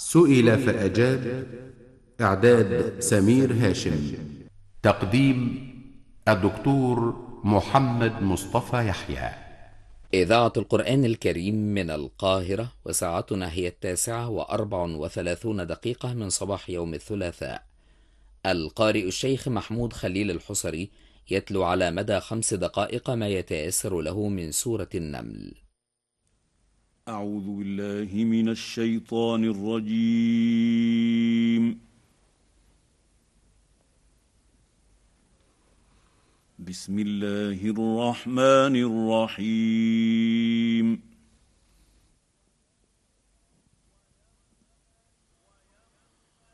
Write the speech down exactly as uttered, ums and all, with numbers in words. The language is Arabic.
سئل فأجاب. إعداد سمير هاشم. تقديم الدكتور محمد مصطفى يحيى. إذاعة القرآن الكريم من القاهرة، وساعتنا هي التاسعة وأربع وثلاثون دقيقة من صباح يوم الثلاثاء. القارئ الشيخ محمود خليل الحصري يتلو على مدى خمس دقائق ما يتيسر له من سورة النمل. أعوذ بالله من الشيطان الرجيم. بسم الله الرحمن الرحيم.